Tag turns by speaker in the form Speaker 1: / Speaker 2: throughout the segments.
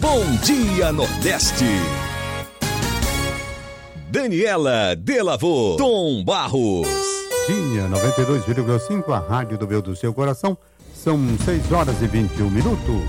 Speaker 1: Bom Dia Nordeste. Daniela Delavô, Tom Barros.
Speaker 2: Tinha 92,5, a rádio do meu do seu coração. São 6h21.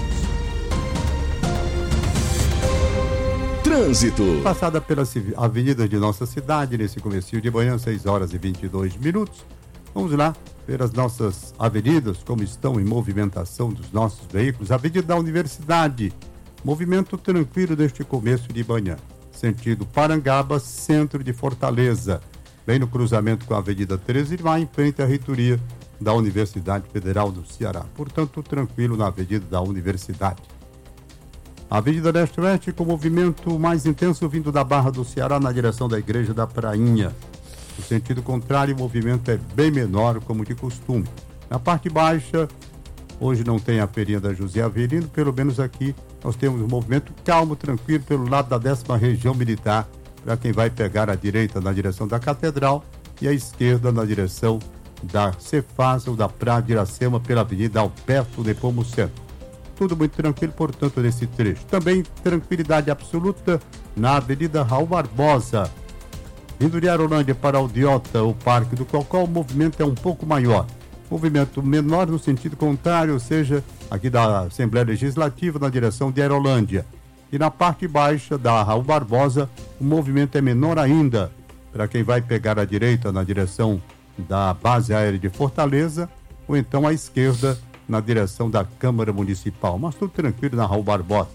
Speaker 1: Trânsito.
Speaker 2: Passada pelas avenidas de nossa cidade, nesse comecinho de manhã, 6h22. Vamos lá ver as nossas avenidas, como estão em movimentação dos nossos veículos. Avenida da Universidade, movimento tranquilo deste começo de manhã. Sentido Parangaba, centro de Fortaleza. Bem no cruzamento com a Avenida 13 de Maio, em frente à reitoria da Universidade Federal do Ceará. Portanto, tranquilo na Avenida da Universidade. A Avenida Leste-Oeste com movimento mais intenso vindo da Barra do Ceará na direção da Igreja da Prainha. No sentido contrário, o movimento é bem menor, como de costume. Na parte baixa, hoje não tem a feirinha da José Avelino, pelo menos aqui nós temos um movimento calmo, tranquilo, pelo lado da 10ª Região Militar, para quem vai pegar a direita na direção da Catedral e a esquerda na direção da Cefasa ou da Praia de Iracema, pela Avenida Alberto Nepomuceno. Tudo muito tranquilo, portanto, nesse trecho. Também tranquilidade absoluta na Avenida Raul Barbosa. Indo de Aerolândia para Aldeota, o Parque do Cocó, o movimento é um pouco maior. Movimento menor no sentido contrário, ou seja, aqui da Assembleia Legislativa na direção de Aerolândia. E na parte baixa da Raul Barbosa, o movimento é menor ainda. Para quem vai pegar a direita na direção da Base Aérea de Fortaleza, ou então à esquerda na direção da Câmara Municipal. Mas tudo tranquilo na Raul Barbosa.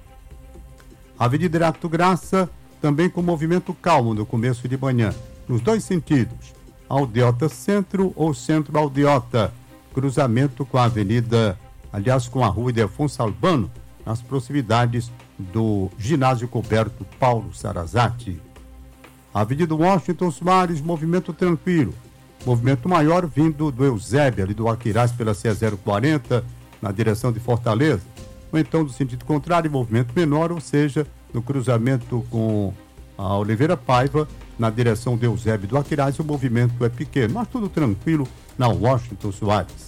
Speaker 2: Avenida Irato Graça, também com movimento calmo no começo de manhã, nos dois sentidos. Aldeota Centro ou Centro Aldeota, cruzamento com a avenida, aliás, com a rua Ildefonso Albano, nas proximidades do ginásio coberto Paulo Sarazate. Avenida Washington Soares, movimento tranquilo. Movimento maior vindo do Eusébio, ali do Aquiraz, pela CE040, na direção de Fortaleza. Ou então, no sentido contrário, movimento menor, ou seja, no cruzamento com a Oliveira Paiva, na direção de Eusébio do Aquiraz, o movimento é pequeno, mas tudo tranquilo na Washington Soares.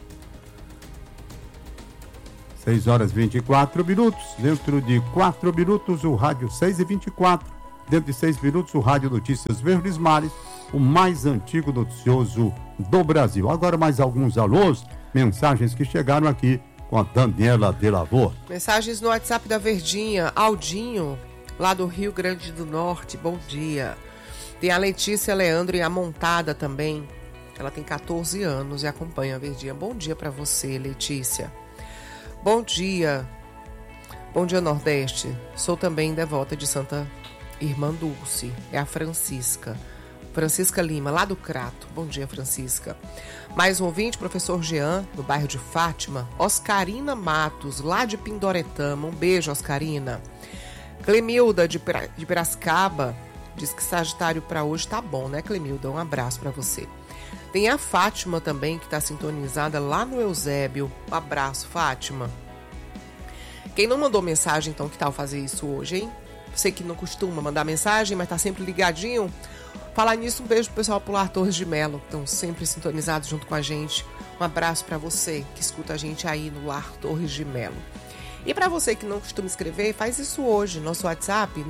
Speaker 2: 6h24. Dentro de 4 minutos, o rádio 6h24. Dentro de 6 minutos, o Rádio Notícias Verdes Mares, o mais antigo noticioso do Brasil. Agora mais alguns alôs, mensagens que chegaram aqui com a Daniela Delavô.
Speaker 3: Mensagens no WhatsApp da Verdinha. Aldinho, lá do Rio Grande do Norte, bom dia. Tem a Letícia Leandro e a Montada também. Ela tem 14 anos e acompanha a Verdinha. Bom dia para você, Letícia. Bom dia Nordeste. Sou também devota de Santa Irmã Dulce, é a Francisca Lima, lá do Crato. Bom dia, Francisca. Mais um ouvinte, professor Jean, do bairro de Fátima. Oscarina Matos, lá de Pindoretama. Um beijo, Oscarina. Clemilda, de Piracicaba, diz que Sagitário para hoje tá bom, né, Clemilda? Um abraço para você. Tem a Fátima também, que está sintonizada lá no Eusébio. Um abraço, Fátima. Quem não mandou mensagem, então, que tal fazer isso hoje, hein? Você que não costuma mandar mensagem, mas tá sempre ligadinho. Falar nisso, um beijo pro pessoal Pular Torres de Melo, que estão sempre sintonizados junto com a gente. Um abraço para você que escuta a gente aí no Lar Torres de Melo. E para você que não costuma escrever, faz isso hoje. Nosso WhatsApp,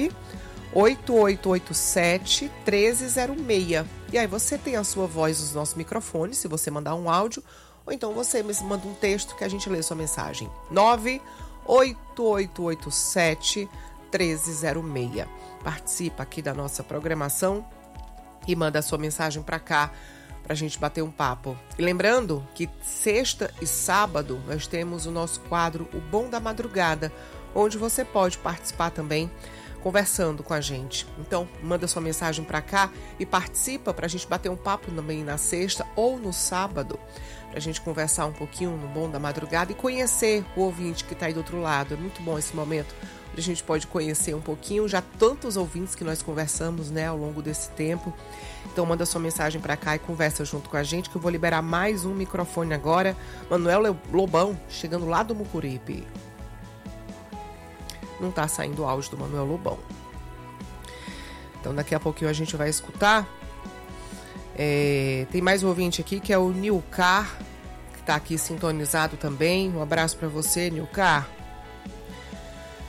Speaker 3: 98887-1306. E aí você tem a sua voz nos nossos microfones, se você mandar um áudio, ou então você me manda um texto que a gente lê sua mensagem. 98887-1306. Participa aqui da nossa programação e manda a sua mensagem para cá para a gente bater um papo. E lembrando que sexta e sábado nós temos o nosso quadro O Bom da Madrugada, onde você pode participar também conversando com a gente. Então manda sua mensagem para cá e participa para a gente bater um papo também na sexta ou no sábado, para a gente conversar um pouquinho no Bom da Madrugada e conhecer o ouvinte que está aí do outro lado. É muito bom esse momento. A gente pode conhecer um pouquinho, já tantos ouvintes que nós conversamos, né, ao longo desse tempo. Então manda sua mensagem para cá e conversa junto com a gente, que eu vou liberar mais um microfone agora. Manuel Lobão, chegando lá do Mucuripe. Não tá saindo o áudio do Manuel Lobão. Então daqui a pouquinho a gente vai escutar. Tem mais um ouvinte aqui, que é o Nilcar, que tá aqui sintonizado também. Um abraço para você, Nilcar.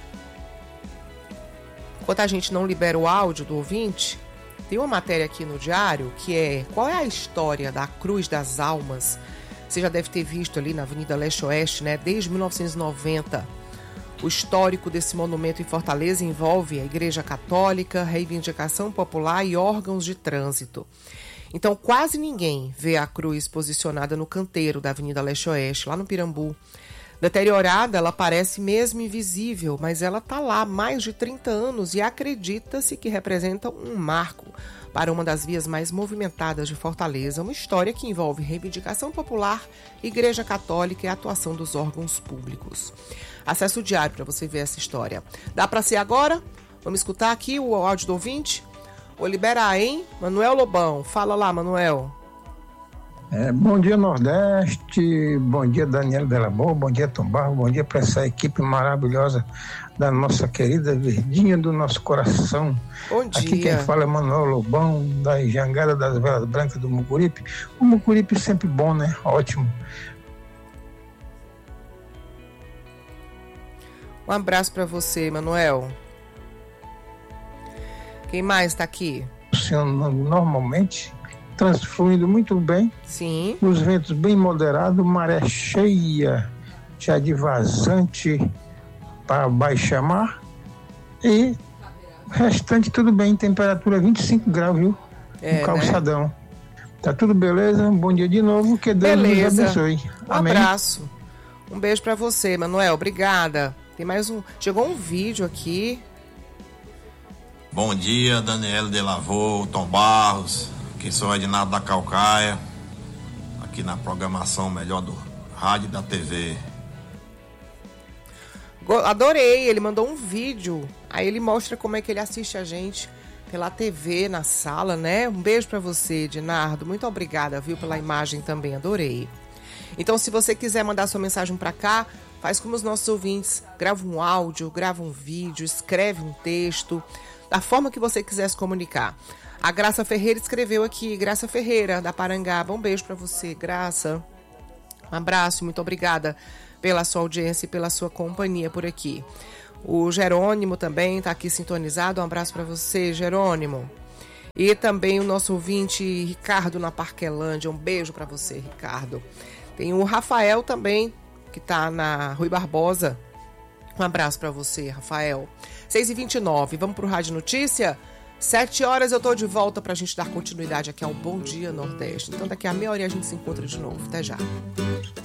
Speaker 3: Enquanto a gente não libera o áudio do ouvinte, tem uma matéria aqui no Diário que é: qual é a história da Cruz das Almas? Você já deve ter visto ali na Avenida Leste-Oeste, né? Desde 1990. O histórico desse monumento em Fortaleza envolve a Igreja Católica, reivindicação popular e órgãos de trânsito. Então, quase ninguém vê a cruz posicionada no canteiro da Avenida Leste-Oeste, lá no Pirambu. Deteriorada, ela parece mesmo invisível, mas ela está lá há mais de 30 anos e acredita-se que representa um marco para uma das vias mais movimentadas de Fortaleza, uma história que envolve reivindicação popular, Igreja Católica e a atuação dos órgãos públicos. Acesse o Diário para você ver essa história. Dá para ser agora? Vamos escutar aqui o áudio do ouvinte? Vou liberar, hein? Manuel Lobão. Fala lá, Manuel.
Speaker 4: Bom dia, Nordeste. Bom dia, Daniel Delabor. Bom dia, Tom Barro. Bom dia para essa equipe maravilhosa da nossa querida Verdinha do nosso coração.
Speaker 3: Bom dia.
Speaker 4: Aqui quem fala é Manuel Lobão, da Jangada das Velas Brancas do Mucuripe. O Mucuripe sempre bom, né? Ótimo.
Speaker 3: Um abraço para você, Manuel. Quem mais está aqui?
Speaker 4: Normalmente, transfluindo muito bem.
Speaker 3: Sim.
Speaker 4: Os ventos bem moderados, maré cheia, já de vazante para baixa mar. E o restante tudo bem, temperatura 25 graus, viu? No calçadão. Né? Tá tudo beleza? Bom dia de novo, que Deus nos abençoe. Amém.
Speaker 3: Abraço. Um beijo para você, Manuel. Obrigada. Tem mais um. Chegou um vídeo aqui.
Speaker 5: Bom dia, Daniel Delavô, Tom Barros, que sou Edinardo da Calcaia, aqui na programação melhor do rádio e da TV.
Speaker 3: Adorei, ele mandou um vídeo, aí ele mostra como é que ele assiste a gente pela TV, na sala, né? Um beijo pra você, Edinardo, muito obrigada, viu, pela imagem também, adorei. Então, se você quiser mandar sua mensagem pra cá, faz como os nossos ouvintes, grava um áudio, grava um vídeo, escreve um texto, da forma que você quiser se comunicar. A Graça Ferreira escreveu aqui, Graça Ferreira, da Parangaba. Um beijo para você, Graça. Um abraço, muito obrigada pela sua audiência e pela sua companhia por aqui. O Jerônimo também está aqui sintonizado. Um abraço para você, Jerônimo. E também o nosso ouvinte Ricardo na Parquelândia. Um beijo para você, Ricardo. Tem o Rafael também, que está na Rui Barbosa. Um abraço para você, Rafael. 6h29, vamos para o Rádio Notícia? 7 horas eu estou de volta para a gente dar continuidade aqui ao Bom Dia Nordeste. Então daqui a meia hora a gente se encontra de novo. Até já.